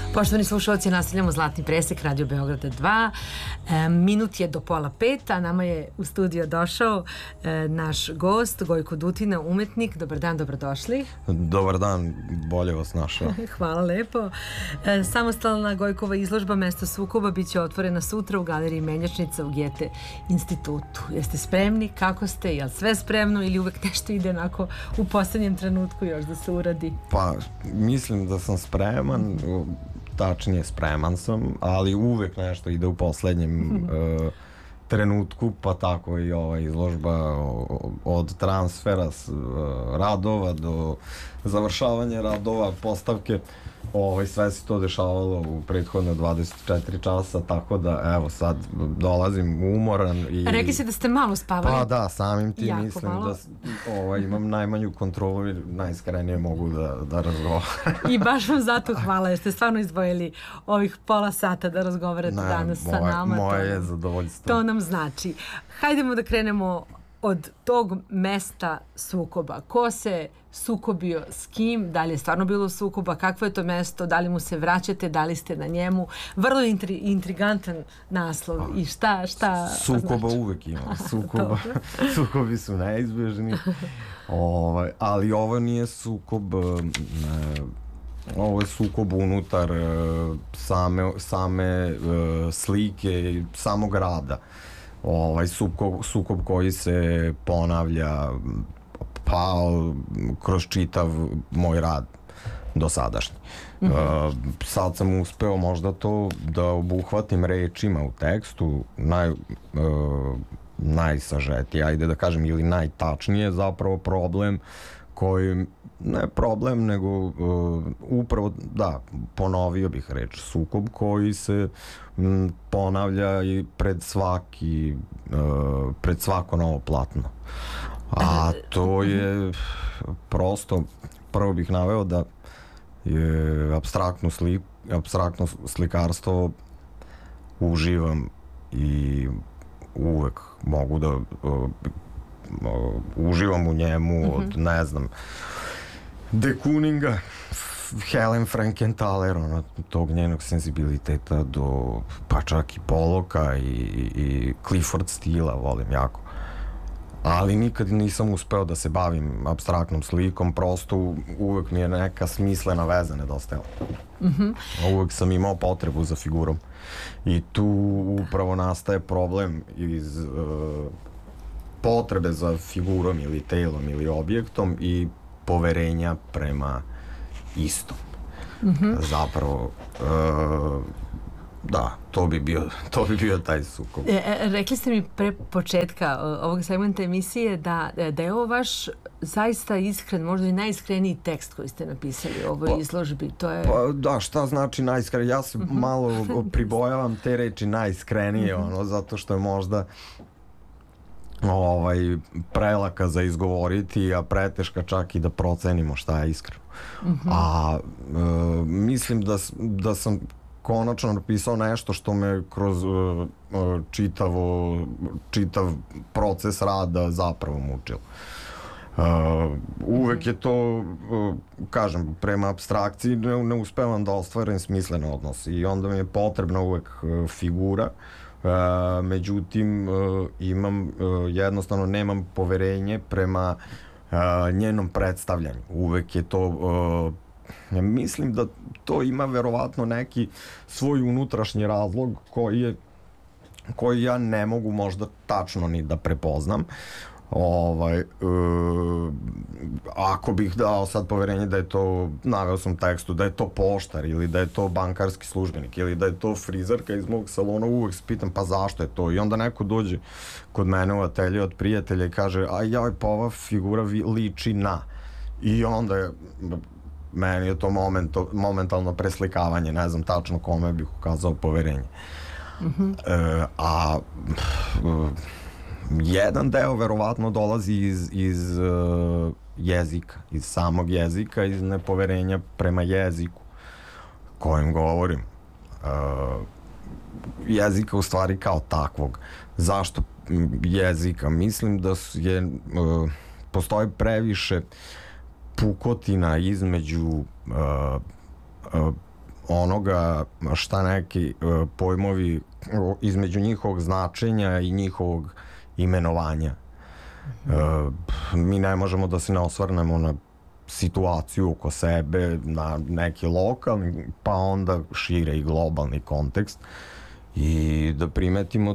Poštovani slušalci, nastavljamo Zlatni presek Radio Beograda 2. Minut je do 4:30, a nama je u studio došao naš gost Gojko Dutina, umetnik. Dobar dan, dobrodošli. Dobar dan, bolje vas našao. Hvala lepo. Samostalna Gojkova izložba Mesto sukoba biće otvorena sutra u galeriji Menjačnica u Gete institutu. Jeste spremni? Kako ste? Je li sve spremno ili uvek nešto ide onako u poslednjem trenutku još da se uradi? Pa, mislim da sam spreman, tačnije spreman sam, ali uvek nešto ide u poslednjem trenutku, pa tako i ova izložba od transfera radova do završavanja radova, postavke, sve se to dešavalo u prethodne 24 časa, tako da evo sad dolazim umoran i... Rekli si da ste malo spavali? Pa da, samim tim jako mislim malo. Da imam najmanju kontrolu i najiskrenije mogu da razgovaram. I baš vam zato hvala, jer ste stvarno izdvojili ovih pola sata da razgovarate danas sa nama. Moje je zadovoljstvo. To nam znači. Hajdemo da krenemo od tog mesta sukoba. Ko se sukobio s kim, da li je stvarno bilo sukoba, kakvo je to mesto, da li mu se vraćate, da li ste na njemu. Vrlo intrigantan naslov i šta Sukoba znači? uvek ima. Sukobi su neizbježni. Ali ovo nije sukob, ovo je sukob unutar same slike i samog rada. Sukob koji se ponavlja pa kroz čitav moj rad dosadašnji. Sad sam uspeo možda to da obuhvatim rečima u tekstu, najsažetije, ajde da kažem, ili najtačnije zapravo problem koji, ne problem, nego upravo, da, ponovio bih reč, sukob koji se ponavlja i pred svako novo platno. A to je prosto, prvo bih naveo da je apstraktno slikarstvo uživam i uvek mogu da uživam u njemu od, ne znam, de Kooninga, Helen Frankenthaler, tog njenog senzibiliteta do, pa čak i Pollocka i Clifford Steela volim jako. Ali nikad nisam uspeo da se bavim apstraktnom slikom, prosto uvek mi je neka smislena veza nedostajala. Uvek sam imao potrebu za figurom i tu upravo nastaje problem iz potrebe za figurom ili telom ili objektom i poverenja prema istom. Zapravo, da, to bi bio taj sukob. Rekli ste mi pre početka ovog segmenta emisije da je ovo vaš zaista iskren, možda i najiskreniji tekst koji ste napisali u ovoj izložbi. To je... Pa da, šta znači najiskreniji? Ja se malo pribojavam te reči najiskrenije, zato što je možda prelaka za izgovoriti, a preteška čak i da procenimo šta je iskreno. A mislim da sam konačno napisao nešto što me kroz čitav proces rada zapravo mučilo. Uvek je to, kažem, prema apstrakciji ne uspevam da ostvarim smislene odnose i onda mi je potrebna uvek figura. Međutim, jednostavno nemam poverenje prema njenom predstavljanju. Uvek je to, mislim da to ima verovatno neki svoj unutrašnji razlog koji ja ne mogu možda tačno ni da prepoznam. Ako bih dao sad poverenje da je to, naveo sam tekstu, da je to poštar ili da je to bankarski službenik ili da je to frizerka iz mog salona, uvek se pitam pa zašto je to, i onda neko dođe kod mene u atelje od prijatelja i kaže pa ova figura liči na, i onda je meni je to momentalno preslikavanje, ne znam tačno kome bih ukazao poverenje. Jedan deo verovatno dolazi iz jezika, iz samog jezika, iz nepoverenja prema jeziku kojim govorim. Jezika u stvari kao takvog. Zašto jezika? Mislim da postoji previše pukotina između onoga šta neki pojmovi između njihovog značenja i njihovog imenovanja. Mi ne možemo da se ne osvrnemo na situaciju oko sebe, na neki lokalni, pa onda šire i globalni kontekst i da primetimo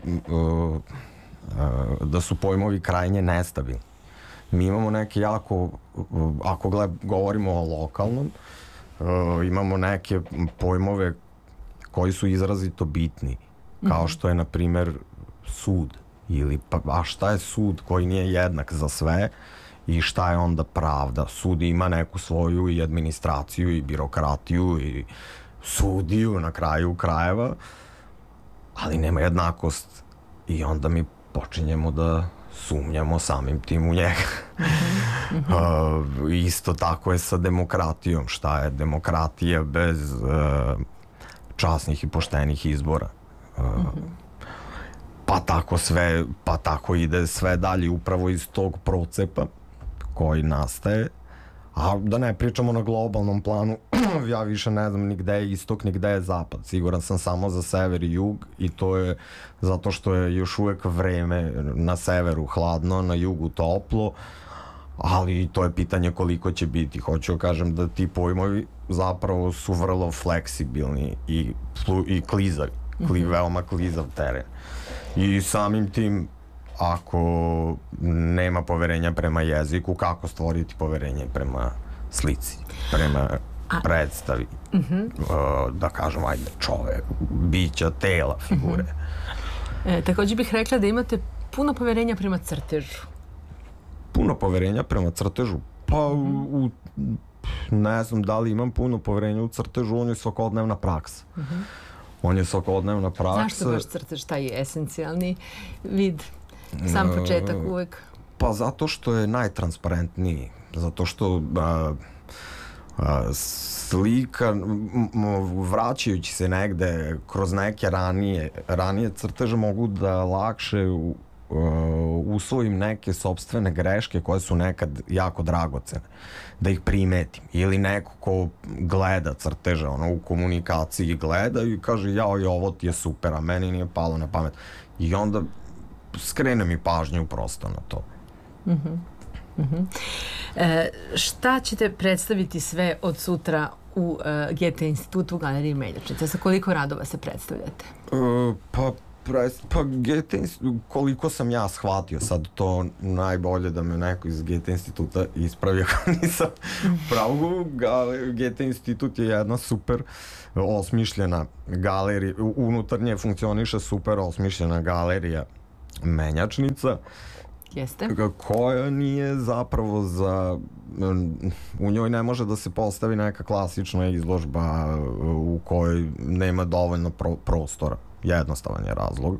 da su pojmovi krajnje nestabilni. Mi imamo neke jako, ako govorimo o lokalnom, imamo neke pojmove koji su izrazito bitni, kao što je, na primer, sud. Ili, a šta je sud koji nije jednak za sve i šta je onda pravda? Sud ima neku svoju i administraciju i birokratiju i sudiju na kraju krajeva, ali nema jednakost i onda mi počinjemo da sumnjamo samim tim u njega. Isto tako je sa demokratijom. Šta je demokratija bez časnih i poštenih izbora? Pa tako ide sve dalje upravo iz tog procepa koji nastaje. A da ne pričamo na globalnom planu, ja više ne znam ni gde je istok, ni gde je zapad. Siguran sam samo za sever i jug i to je zato što je još uvek vreme na severu hladno, na jugu toplo, ali to je pitanje koliko će biti. Hoću da kažem da ti pojmovi zapravo su vrlo fleksibilni i klizavi, veoma klizav teren. I samim tim, ako nema poverenja prema jeziku, kako stvoriti poverenje prema slici, prema predstavi, da kažem, ajde, čovek, bića, tela, figure. Takođe bih rekla da imate puno poverenja prema crtežu. Puno poverenja prema crtežu? Pa, ne znam da li imam puno poverenja u crtežu, on je svakodnevna praksa. On je svakodnevna praksa. Zašto baš crtež, taj je esencijalni vid? Sam početak uvek. Pa zato što je najtransparentniji. Zato što slika, vraćajući se negde kroz neke ranije crteže, mogu da lakše usvojim neke sopstvene greške koje su nekad jako dragocene. Da ih primetim. Ili neko ko gleda crteže, u komunikaciji gleda i kaže, jao, ovo ti je super, a meni nije palo na pamet. I onda skrene mi pažnju prosto na to. Šta ćete predstaviti sve od sutra u Goethe institutu u Galeriji Meljačnica? Sa koliko radova se predstavljate? Pa Goethe, koliko sam ja shvatio, sad to najbolje da me neko iz Goethe instituta ispravi ako nisam pravo. Goethe institut je jedna super osmišljena galerija, unutarnje funkcioniše super osmišljena galerija Menjačnica. Jeste. Koja nije zapravo u njoj ne može da se postavi neka klasična izložba u kojoj nema dovoljno prostora. Jednostavan je razlog.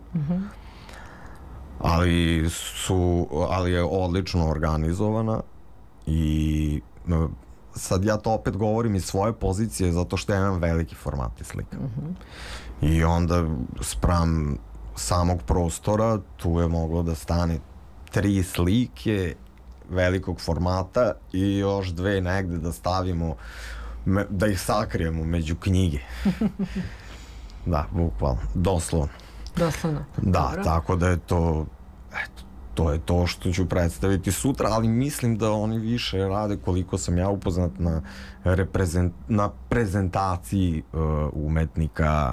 Ali je odlično organizovana i sad ja to opet govorim iz svoje pozicije zato što ja imam veliki format i slika. I onda spram samog prostora tu je moglo da stane 3 slike velikog formata i još 2 negde da stavimo, da ih sakrijemo među knjige. Da, bukvalno, doslovno. Doslovno. Da, dobro. Tako da je to, eto, to je to što ću predstaviti sutra, ali mislim da oni više rade, koliko sam ja upoznat, na prezentaciji umetnika,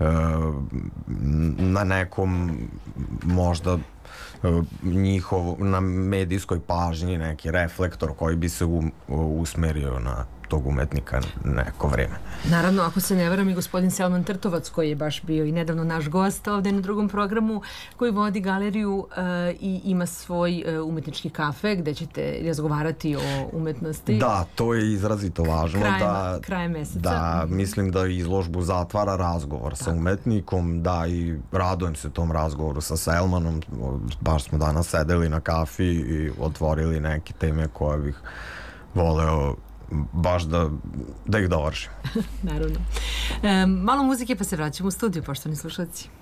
na nekom možda na medijskoj pažnji, neki reflektor koji bi se usmerio na tog umetnika neko vreme. Naravno, ako se ne varam, i gospodin Selman Trtovac, koji je baš bio i nedavno naš gost ovde na drugom programu, koji vodi galeriju i ima svoj umetnički kafe gde ćete razgovarati o umetnosti. Da, to je izrazito važno. Krajem meseca. Da, mislim da izložbu zatvara razgovor sa umetnikom, da, i radujem se tom razgovoru sa Selmanom. Baš smo danas sedeli na kafi i otvorili neke teme koje bih voleo baš da ih dovršim. Naravno. Malo muzike pa se vraćamo u studiju, poštovani slušalci.